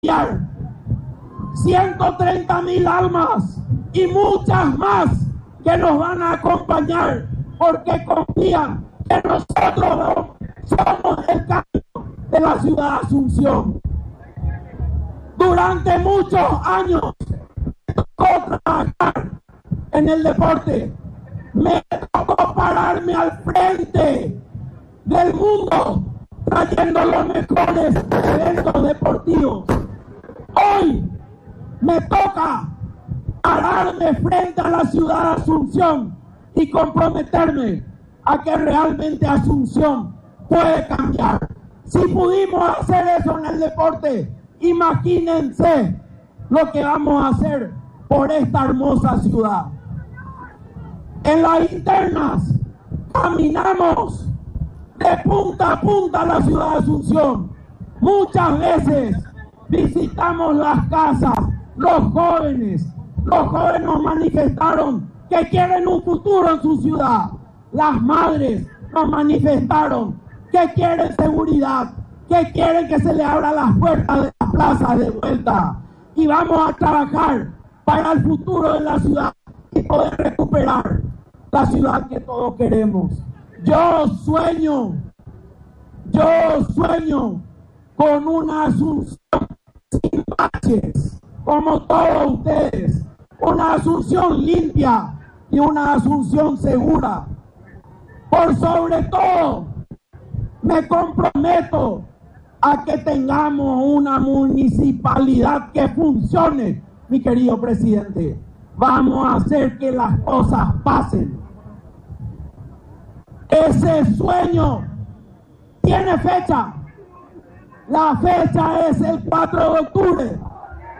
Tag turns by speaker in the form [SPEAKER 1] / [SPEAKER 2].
[SPEAKER 1] cambiar 130,000 almas y muchas más que nos van a acompañar porque confían que nosotros somos el cambio de la ciudad de Asunción. Durante muchos años me tocó trabajar en el deporte, me tocó pararme al frente del mundo trayendo los mejores eventos deportivos. Hoy me toca pararme frente a la ciudad de Asunción y comprometerme a que realmente Asunción puede cambiar. Si pudimos hacer eso en el deporte, imagínense lo que vamos a hacer por esta hermosa ciudad. En las internas caminamos de punta a punta la ciudad de Asunción. Muchas veces visitamos las casas, los jóvenes nos manifestaron que quieren un futuro en su ciudad. Las madres nos manifestaron que quieren seguridad, que quieren que se le abran las puertas de la plaza de vuelta. Y vamos a trabajar para el futuro de la ciudad y poder recuperar la ciudad que todos queremos. Yo sueño con una Asunción sin baches, como todos ustedes, una Asunción limpia y una Asunción segura. Por sobre todo, me comprometo a que tengamos una municipalidad que funcione, mi querido presidente. Vamos a hacer que las cosas pasen. Ese sueño tiene fecha. La fecha es el 4 de octubre.